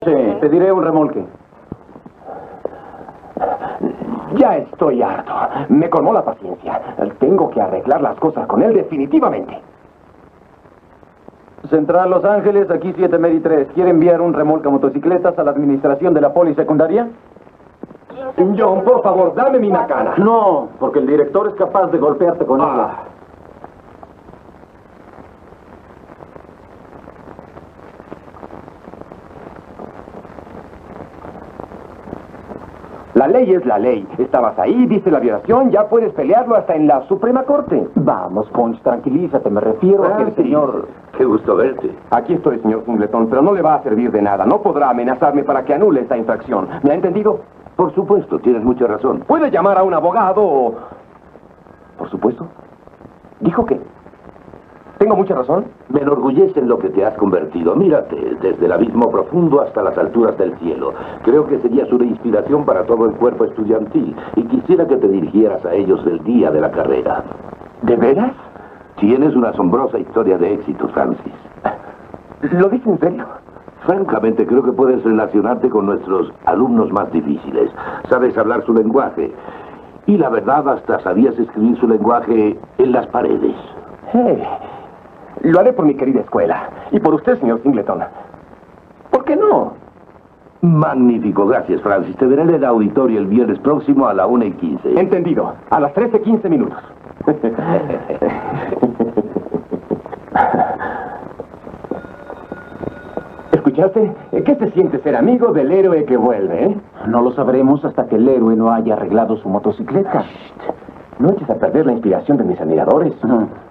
Sí, pediré un remolque. Ya estoy harto. Me colmó la paciencia. Tengo que arreglar las cosas con él definitivamente. Central Los Ángeles, aquí 7 Medi 3. ¿Quiere enviar un remolque a motocicletas a la administración de la polisecundaria? John, por favor, dame mi macana. No, porque el director es capaz de golpearte con ella. La ley es la ley. Estabas ahí, viste la violación, ya puedes pelearlo hasta en la Suprema Corte. Vamos, Punch, tranquilízate. Me refiero a que el sí. señor... Qué gusto verte. Aquí estoy, señor Singleton, pero no le va a servir de nada. No podrá amenazarme para que anule esta infracción. ¿Me ha entendido? Por supuesto, tienes mucha razón. Puede llamar a un abogado o... Por supuesto. ¿Dijo qué? ¿Tengo mucha razón? Me enorgullece en lo que te has convertido. Mírate, desde el abismo profundo hasta las alturas del cielo. Creo que serías una inspiración para todo el cuerpo estudiantil y quisiera que te dirigieras a ellos el día de la carrera. ¿De veras? Tienes una asombrosa historia de éxito, Francis. ¿Lo dice en serio? Francamente, creo que puedes relacionarte con nuestros alumnos más difíciles. Sabes hablar su lenguaje. Y la verdad, hasta sabías escribir su lenguaje en las paredes. Lo haré por mi querida escuela. Y por usted, señor Singleton. ¿Por qué no? Magnífico, gracias, Francis. Te veré en el auditorio el viernes próximo a la 1:15. Entendido. A las 13:15 minutos. ¿Escuchaste? ¿Qué se siente ser amigo del héroe que vuelve, eh? No lo sabremos hasta que el héroe no haya arreglado su motocicleta. No eches a perder la inspiración de mis admiradores.